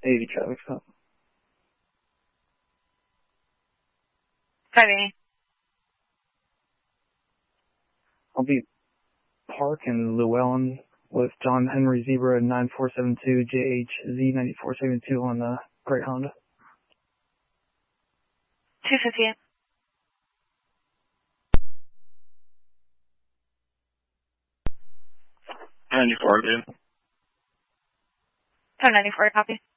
80 traffic stop. Driving. I'll be parking Llewellyn with John Henry Zebra 9472 JHZ 9472 on the Great Honda. 250. 94 again. 1094, copy.